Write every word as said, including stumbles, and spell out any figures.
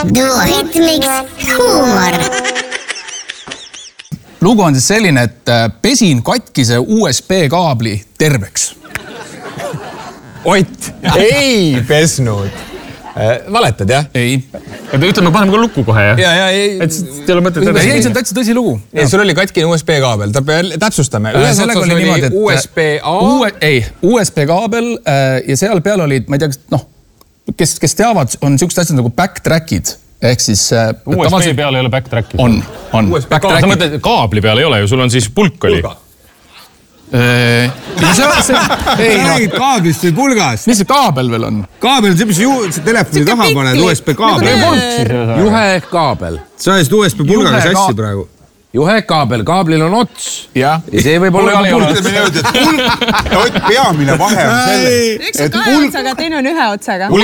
Duohitmiks huumor. Lugu on siis selline, et pesin katkise U S B kaabli terveks. Ott, ei pesnud. Valetad, jah? Ei. Ütleme, paneme ka lukku kohe, jah? Ja, ja, ei. Et te ole mõtet ei, ei, see on täitsa tõsi lugu. Ei, sul oli katkine U S B kaabel. Täpsustame. Ühes otsas oli, oli U S B A. Ei, U S B kaabel ja seal peal olid, ma ei tea, noh, kes, kes teavad, on siuksed asjad nagu backtrackid. Ehk siis... U S B peal ei ole backtrackid. On, on. Sa mõtled, kaabli peal ei ole ju, sul on siis pulk oli. Räägid kaablist või pulgast? Mis see kaabel veel on? Kaabel on see, mis see telefoni taha paned, U S B kaabel. Juhe ehk kaabel. Sa ajast U S B pulgaga sassi praegu. Juhe kaabel, kaablil on ots. Ja see võib olla pulk. Peamine vahe on selles. Üks on kahe otsaga, teine on ühe otsaga.